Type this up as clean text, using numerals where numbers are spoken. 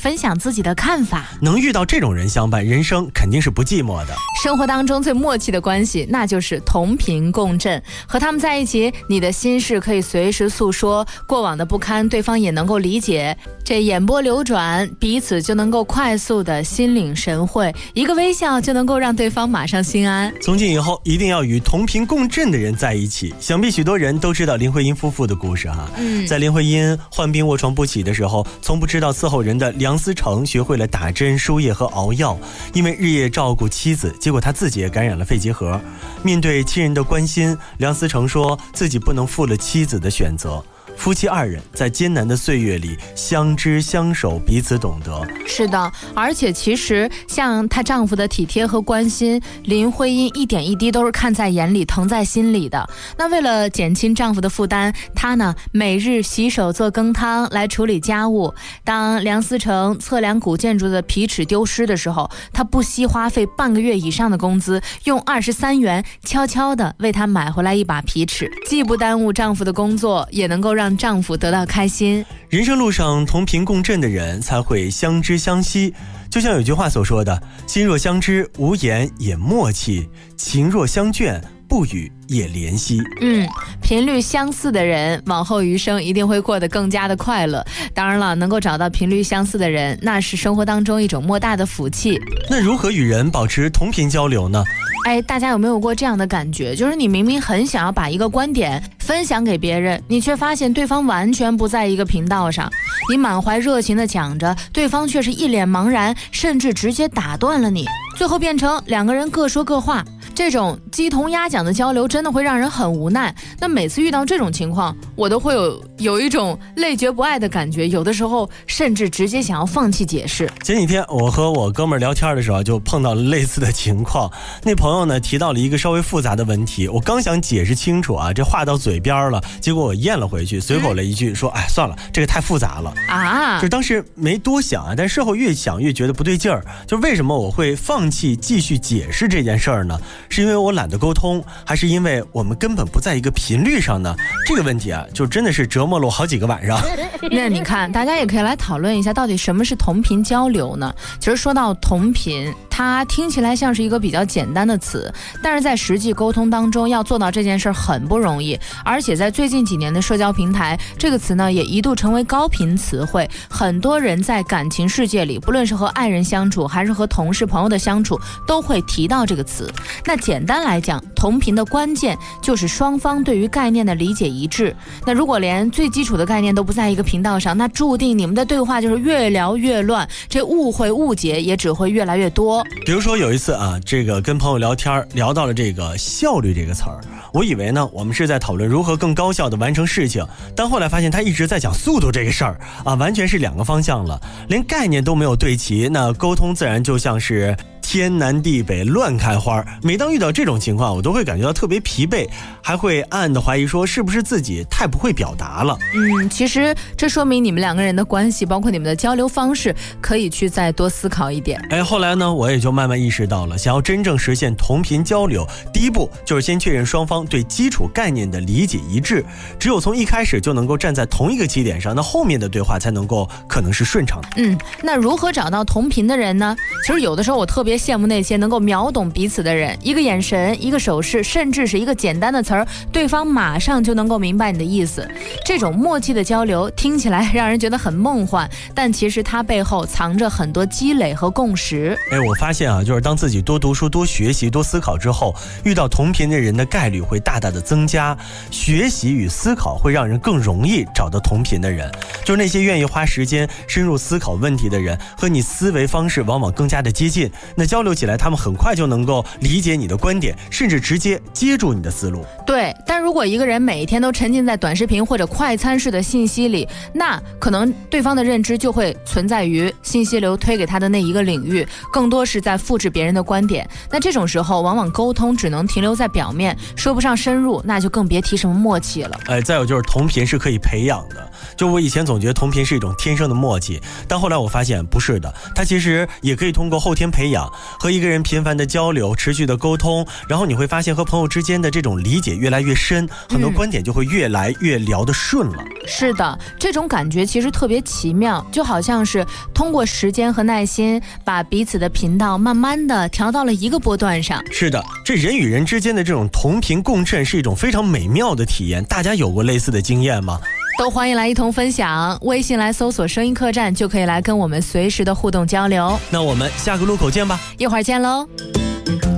分享自己的看法。 能遇到这种人相伴，人生肯定是不寂寞的。 生活当中最默契的关系，那就是同频共振。和他们在一起，你的心事可以随时诉说，过往的不堪对方也能够理解，这眼波流转，彼此就能够快速的心领神会，一个微笑就能够让对方马上心安。 从今以后一定要与同频共振的人在一起。想必许多人都知道林徽因夫妇的故事哈。在林徽因患病卧床不起的时候，从不知道伺候人的梁思成学会了打针输液和熬药，因为日夜照顾妻子，结果他自己也感染了肺结核。面对亲人的关心，梁思成说自己不能负了妻子的选择。夫妻二人在艰难的岁月里相知相守，彼此懂得。 是的，而且其实像她丈夫的体贴和关心，林徽因一点一滴都是看在眼里，疼在心里的。那为了减轻丈夫的负担，她呢每日洗手做羹汤来处理家务。当梁思成测量古建筑的皮尺丢失的时候，她不惜花费半个月以上的工资，用23元悄悄地为她买回来一把皮尺，既不耽误丈夫的工作，也能够让丈夫得到开心。 人生路上同频共振的人才会相知相惜，就像有句话所说的，心若相知，无言也默契；情若相眷，不语也怜惜。 频率相似的人，往后余生一定会过得更加的快乐。当然了，能够找到频率相似的人，那是生活当中一种莫大的福气。 那如何与人保持同频交流呢？ 大家有没有过这样的感觉，就是你明明很想要把一个观点分享给别人，你却发现对方完全不在一个频道上，你满怀热情地讲着，对方却是一脸茫然，甚至直接打断了你，最后变成两个人各说各话。这种鸡同鸭讲的交流真的会让人很无奈。那每次遇到这种情况，我都会有一种累觉不爱的感觉，有的时候甚至直接想要放弃解释。 前几天我和我哥们儿聊天的时候，就碰到了类似的情况。那朋友呢提到了一个稍微复杂的问题，我刚想解释清楚啊，这话到嘴边了，结果我咽了回去，随口了一句说，算了，这个太复杂了啊。就当时没多想啊，但事后越想越觉得不对劲儿。就为什么我会放弃继续解释这件事儿呢？是因为我懒得沟通，还是因为我们根本不在一个频率上呢？这个问题啊，就真的是折磨了我好几个晚上。 那你看，大家也可以来讨论一下，到底什么是同频交流呢？其实说到同频，它听起来像是一个比较简单的词，但是在实际沟通当中要做到这件事很不容易。而且在最近几年的社交平台，这个词呢也一度成为高频词汇，很多人在感情世界里，不论是和爱人相处还是和同事朋友的相处，都会提到这个词。那简单来讲，同频的关键就是双方对于概念的理解一致。那如果连最基础的概念都不在一个频道上，那注定你们的对话就是越聊越乱，这误会误解也只会越来越多。 比如说有一次啊，这个跟朋友聊天，聊到了这个效率这个词儿，我以为呢我们是在讨论如何更高效的完成事情，但后来发现他一直在讲速度这个事儿啊，完全是两个方向了，连概念都没有对齐，那沟通自然就像是天南地北乱开花。每当遇到这种情况，我都会感觉到特别疲惫，还会暗暗的怀疑说是不是自己太不会表达了。 其实这说明你们两个人的关系，包括你们的交流方式，可以去再多思考一点。 后来呢，我也就慢慢意识到了，想要真正实现同频交流，第一步就是先确认双方对基础概念的理解一致，只有从一开始就能够站在同一个起点上，那后面的对话才能够可能是顺畅的。 那如何找到同频的人呢？其实有的时候我特别羡慕那些能够秒懂彼此的人，一个眼神，一个手势，甚至是一个简单的词儿，对方马上就能够明白你的意思。这种默契的交流听起来让人觉得很梦幻，但其实它背后藏着很多积累和共识。 我发现啊，就是当自己多读书、多学习、多思考之后，遇到同频的人的概率会大大的增加。学习与思考会让人更容易找到同频的人，就是那些愿意花时间深入思考问题的人，和你思维方式往往更加的接近，那交流起来他们很快就能够理解你的观点，甚至直接接住你的思路。 对，但如果一个人每一天都沉浸在短视频或者快餐式的信息里，那可能对方的认知就会存在于信息流推给他的那一个领域，更多是在复制别人的观点。那这种时候往往沟通只能停留在表面，说不上深入，那就更别提什么默契了。 再有就是同频是可以培养的，就我以前总觉得同频是一种天生的默契，但后来我发现不是的，它其实也可以通过后天培养，和一个人频繁的交流，持续的沟通，然后你会发现和朋友之间的这种理解越来越深。 深，很多观点就会越来越聊得顺了。 是的，这种感觉其实特别奇妙，就好像是通过时间和耐心，把彼此的频道慢慢的调到了一个波段上。 是的，这人与人之间的这种同频共振是一种非常美妙的体验，大家有过类似的经验吗？ 都欢迎来一同分享，微信来搜索声音客栈就可以来跟我们随时的互动交流。 那我们下个路口见吧， 一会儿见喽。